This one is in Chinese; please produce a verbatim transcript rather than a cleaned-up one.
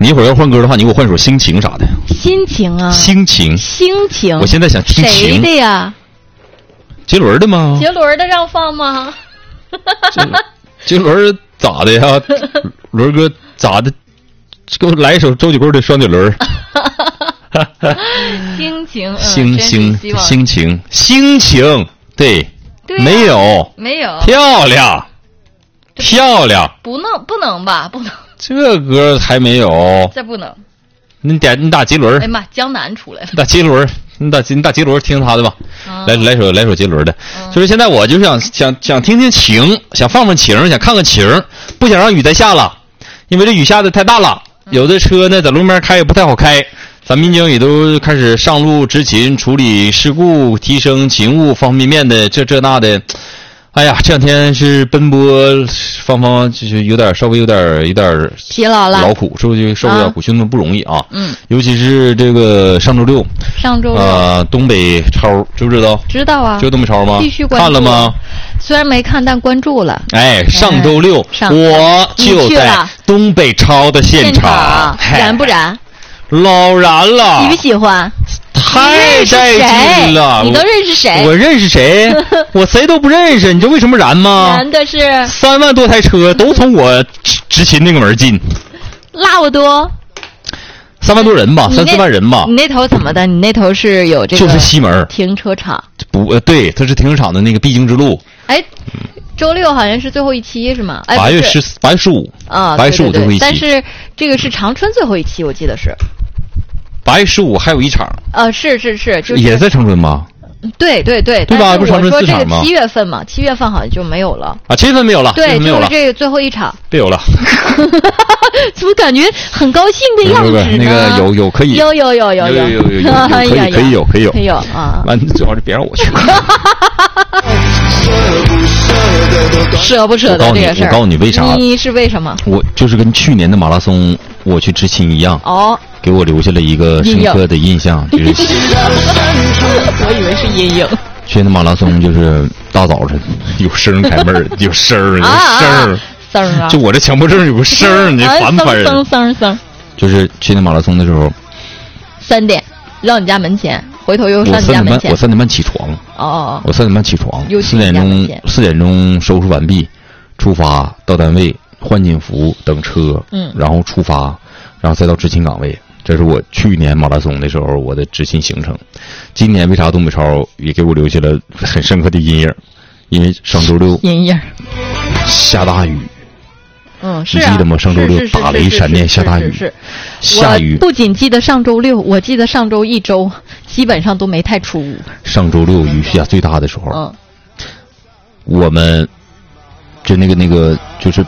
你一会儿要换歌的话，你给我换首心情啥的。 心情啊， 心情， 心情。 我现在想听情。 谁的呀？ 杰伦的吗？ 杰伦的让放吗？ 杰伦咋的呀？伦哥咋的？给我来一首周启贵的双节轮。 心情， 心心心情心情，对， 对啊、 没有没有， 漂亮漂亮， 不能不能吧，不能， 这歌还没有， 这不能。 你点你打杰伦， 哎妈，江南出来了， 打杰伦，你打你打杰伦，听他的吧，啊、来来首来首杰伦的，嗯、就是现在我就想想想听听情，想放放情，想看看情，不想让雨再下了，因为这雨下的太大了，嗯、有的车呢在路面开也不太好开。咱民警也都开始上路执勤，处理事故，提升勤务方方面面的这这那的。哎呀，这两天是奔波，芳芳就是有点稍微有点有点疲劳了， 劳苦，是不是受不了苦，训练不容易啊？ 嗯， 尤其是这个上周六， 上周六呃，东北超知不知道？ 知道啊， 知道东北超吗？ 必须关注。 看了吗？ 虽然没看，但关注了。 哎，上周六、哎、我就在东北超的现场， 现场燃不燃？ 老燃了， 喜不喜欢？ 太带劲了！ 你都认识谁？ 我认识谁？我谁都不认识。你知道为什么燃吗？ 燃的是三万多台车都从我执勤那个门进， 那么多， 三万多人吧，三四万人吧。 你那头怎么的？你那头是有这个？ 就是西门停车场。 不，呃，对，它是停车场的那个必经之路。 哎。周六好像是最后一期是吗？哎， 八月十八月十五啊， 八月十五最后一期。 但是这个是长春最后一期，我记得是。 八月十五还有一场。 呃，是是是，就是也在长春吗？ 对对对， 对吧？不是长春四场吗？ 我说这个七月份嘛，七月份好像就没有了。 啊，七月份没有了， 对， 没有了。 就是这个最后一场。 没有了。 怎么感觉很高兴的样子呢？ 那个有有可以。 有有有有有有有有可以可以有可以有可以有啊。 完，主要是别让我去。 舍不舍得这个事儿？ 我告诉你为啥？ 你是为什么？ 我就是跟去年的马拉松我去执勤一样。 哦。 给我留下了一个深刻的印象，就是我以为是阴影。 去年的马拉松就是大早晨有声开门，有声儿，有声儿， 声儿啊！ 就我这强迫症有个声儿，你烦不烦人？ 声声声。 就是去年马拉松的时候， 三点到你家门前，回头又上你家门前。 我三点半起床。 哦哦。 我三点半起床，四点钟四点钟收拾完毕，出发到单位换进服等车， 嗯， 然后出发，然后再到执勤岗位。这是我去年马拉松的时候我的执勤行程。今年为啥东北超也给我留下了很深刻的阴影？因为上周六阴影下大雨。 嗯，是、 啊、你记得吗？上周六打雷闪电下大雨， 是是是是下雨。 不仅记得上周六，我记得上周一周基本上都没太出屋。 上周六雨下最大的时候， 嗯， 我们就那个那个就是